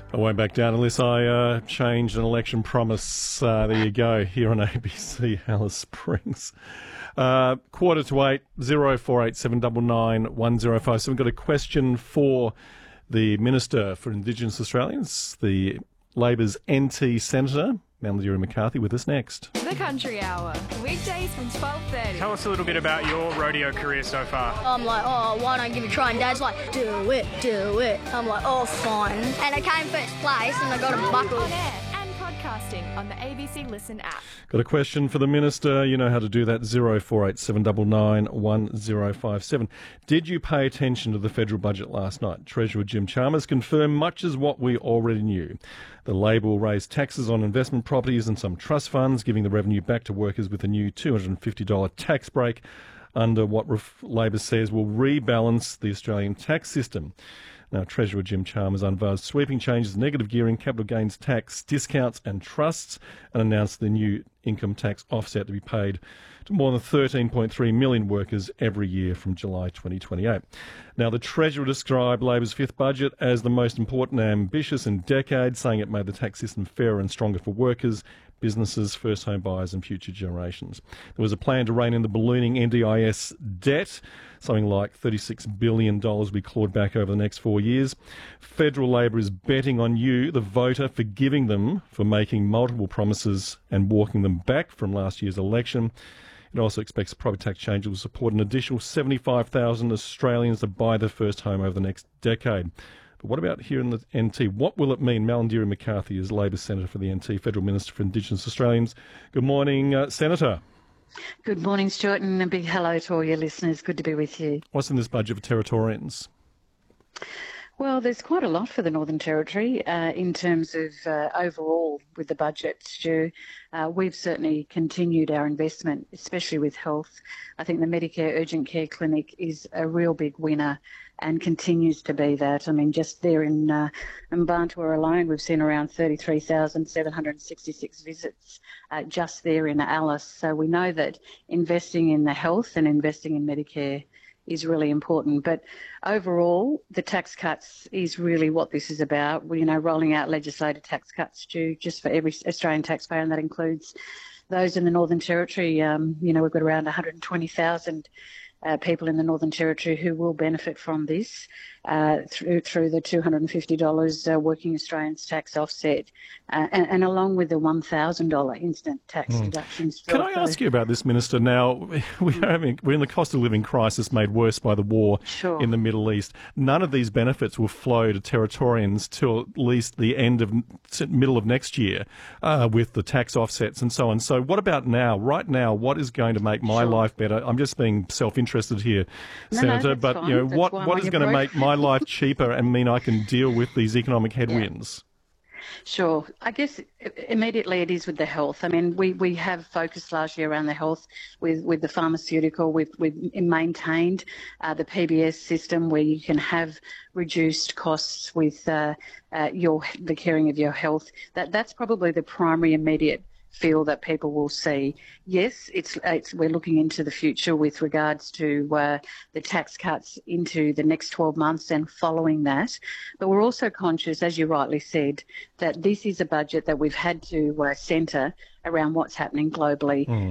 I won't back down unless I change an election promise. There you go, here on ABC Alice Springs. 7:45 0487 799 1057. We've got a question for the Minister for Indigenous Australians, the Labor's NT Senator, Malarndirri McCarthy, with us next. The Country Hour, weekdays from 12:30. Tell us a little bit about your rodeo career so far. I'm like, oh, why don't you give it a try? And Dad's like, do it, do it. I'm like, oh, fine. And I came first place and I got a buckle. On air and podcasting on the ABC Listen app. Got a question for the Minister. You know how to do that. 0487 999 1057. Did you pay attention to the federal budget last night? Treasurer Jim Chalmers confirmed much as what we already knew. The Labor will raise taxes on investment properties and some trust funds, giving the revenue back to workers with a new $250 tax break under what Labor says will rebalance the Australian tax system. Now, Treasurer Jim Chalmers unveiled sweeping changes, negative gearing, capital gains tax, discounts and trusts, and announced the new income tax offset to be paid to more than 13.3 million workers every year from July 2028. Now, the Treasurer described Labor's fifth budget as the most important and ambitious in decades, saying it made the tax system fairer and stronger for workers, businesses, first home buyers and future generations. There was a plan to rein in the ballooning NDIS debt, something like $36 billion will be clawed back over the next 4 years. Federal Labor is betting on you, the voter, forgiving them for making multiple promises and walking them back from last year's election. It also expects property tax change will support an additional 75,000 Australians to buy their first home over the next decade. But what about here in the NT? What will it mean? Malarndirri McCarthy is Labor Senator for the NT, Federal Minister for Indigenous Australians. Good morning, Senator. Good morning, Stuart, and a big hello to all your listeners. Good to be with you. What's in this budget for Territorians? Well, there's quite a lot for the Northern Territory in terms of overall with the budget, Stu. We've certainly continued our investment, especially with health. I think the Medicare Urgent Care Clinic is a real big winner and continues to be that. I mean, just there in Mparntwe alone, we've seen around 33,766 visits just there in Alice. So we know that investing in the health and investing in Medicare is really important. But overall, the tax cuts is really what this is about. We, rolling out legislated tax cuts just for every Australian taxpayer, and that includes those in the Northern Territory. We've got around 120,000 people in the Northern Territory who will benefit from this through the $250 Working Australians tax offset, and along with the $1,000 instant tax deductions. Can I ask you about this, Minister? Now, we're in the cost of living crisis made worse by the war in the Middle East. None of these benefits will flow to Territorians till at least the middle of next year with the tax offsets and so on. So what about now? Right now, what is going to make my life better? I'm just being self-interested here, Senator, but fine. What is going to make my life cheaper and mean I can deal with these economic headwinds? Sure. I guess immediately it is with the health. I mean, we have focused largely around the health with the pharmaceutical. We've maintained the PBS system where you can have reduced costs with the caring of your health. That's probably the primary immediate feel that people will see. Yes, we're looking into the future with regards to the tax cuts into the next 12 months and following that. But we're also conscious, as you rightly said, that this is a budget that we've had to centre around what's happening globally.